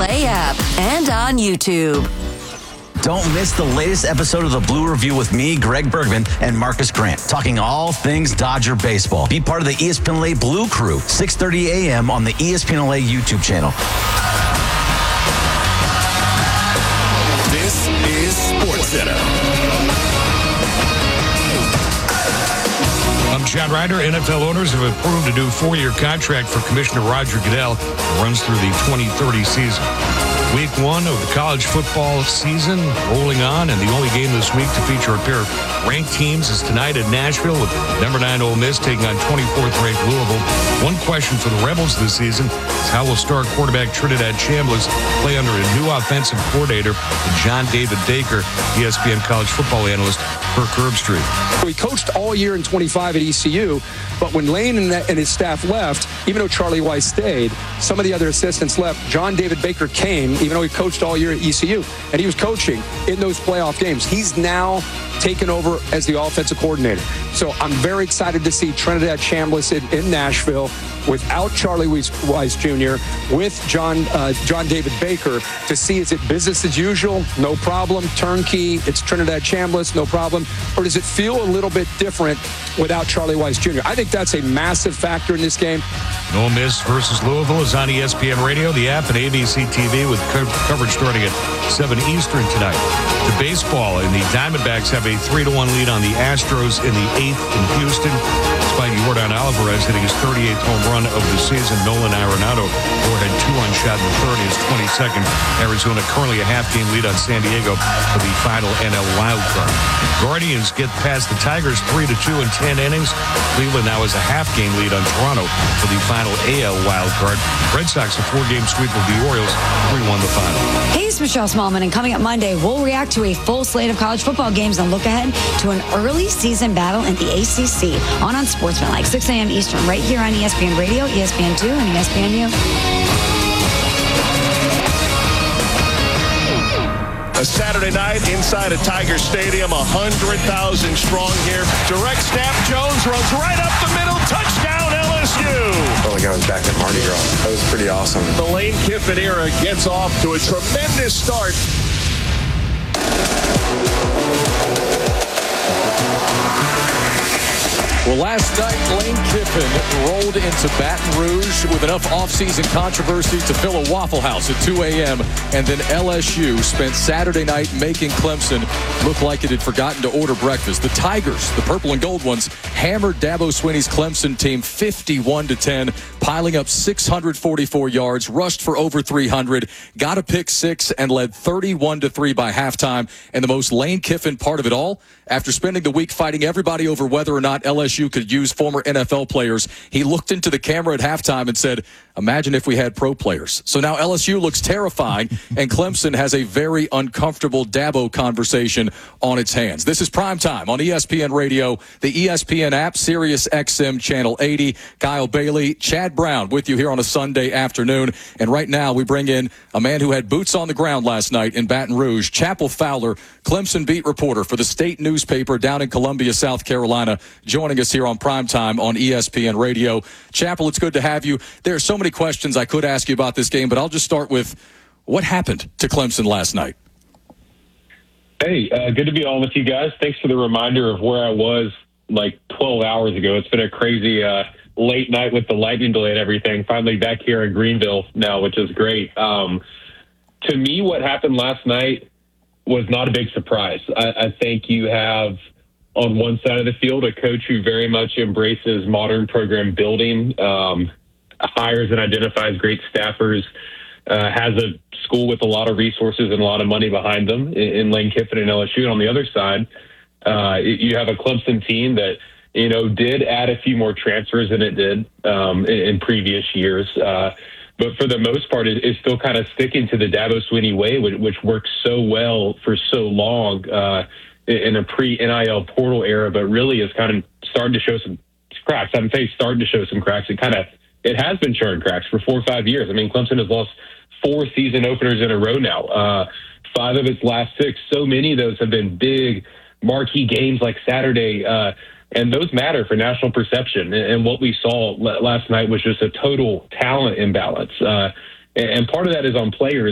Play app and on YouTube. Don't miss the latest episode of the Blue Review with me, Greg Bergman, and Marcus Grant, talking all things Dodger baseball. Be part of the ESPN LA Blue Crew, 6:30 a.m. on the ESPN LA YouTube channel. This is SportsCenter. I'm John Ryder. NFL owners have approved a new 4-year contract for Commissioner Roger Goodell that runs through the 2030 season. Week 1 of the college football season rolling on, and the only game this week to feature a pair of ranked teams is tonight at Nashville with number 9 Ole Miss taking on 24th ranked Louisville. One question for the Rebels this season is how will star quarterback Trinidad Chambliss play under a new offensive coordinator, John David Baker, ESPN college football analyst Kirk Herbstreit. He coached all year in 25 at ECU, but when Lane and his staff left, even though Charlie Weiss stayed, some of the other assistants left. John David Baker came, even though he coached all year at ECU, and he was coaching in those playoff games. He's now taken over as the offensive coordinator. So I'm very excited to see Trinidad Chambliss in Nashville without Charlie Weiss Jr., with John David Baker, to see, is it business as usual, no problem, turnkey, it's Trinidad Chambliss, no problem, or does it feel a little bit different without Charlie Weiss Jr.? I think that's a massive factor in this game. Ole Miss versus Louisville is on ESPN Radio, the app, and ABC TV with coverage starting at 7 Eastern tonight. The baseball, and the Diamondbacks have a 3-1 lead on the Astros in the 8th in Houston, despite Yordan Alvarez hitting his 38th home run of the season. Nolan Arenado had 2 unshot in the 3rd, his 22nd. Arizona currently a half-game lead on San Diego for the final NL wildcard. Guardians get past the Tigers 3-2 in 10 innings. Cleveland now has a half-game lead on Toronto for the final AL wildcard. Red Sox a 4-game sweep of the Orioles, 3-1 the final. Hey, it's Michelle Smallman, and coming up Monday, we'll react to a full slate of college football games and look ahead to an early season battle in the ACC on Sportsmanlike, 6 a.m. Eastern, right here on ESPN Radio, ESPN2, and ESPNU. A Saturday night inside a Tiger Stadium, 100,000 strong here. Direct snap, Jones runs right up the middle, touchdown LSU. Felt like I was back at Mardi Gras. That was pretty awesome. The Lane Kiffin era gets off to a tremendous start. Well, last night, Lane Kiffin rolled into Baton Rouge with enough offseason controversy to fill a Waffle House at 2 a.m. And then LSU spent Saturday night making Clemson look like it had forgotten to order breakfast. The Tigers, the purple and gold ones, hammered Dabo Swinney's Clemson team 51-10, piling up 644 yards, rushed for over 300, got a pick 6, and led 31-3 by halftime. And the most Lane Kiffin part of it all, after spending the week fighting everybody over whether or not LSU could use former NFL players, he looked into the camera at halftime and said, imagine if we had pro players. So now LSU looks terrifying, and Clemson has a very uncomfortable Dabo conversation on its hands. This is Primetime on ESPN Radio, the ESPN app, Sirius XM Channel 80. Kyle Bailey, Chad Brown with you here on a Sunday afternoon. And right now we bring in a man who had boots on the ground last night in Baton Rouge, Chappell Fowler, Clemson beat reporter for the state newspaper down in Columbia, South Carolina, joining us here on Primetime on ESPN Radio. Chappell, it's good to have you. There are so many questions I could ask you about this game, but I'll just start with what happened to Clemson last night? Hey, good to be on with you guys. Thanks for the reminder of where I was like 12 hours ago. It's been a crazy late night with the lightning delay and everything. Finally back here in Greenville now, which is great. To me, what happened last night was not a big surprise. I think you have on one side of the field a coach who very much embraces modern program building, hires and identifies great staffers, has a school with a lot of resources and a lot of money behind them in Lane Kiffin and LSU. And on the other side, you have a Clemson team that, did add a few more transfers than it did in previous years. But for the most part, it's still kind of sticking to the Dabo Swinney way, which worked so well for so long in a pre-NIL portal era, but really is kind of starting to show some cracks. I wouldn't say starting to show some cracks. It has been showing cracks for 4 or 5 years. I mean, Clemson has lost 4 season openers in a row now. 5 of its last 6. So many of those have been big marquee games like Saturday. And those matter for national perception. And what we saw last night was just a total talent imbalance. And part of that is on players.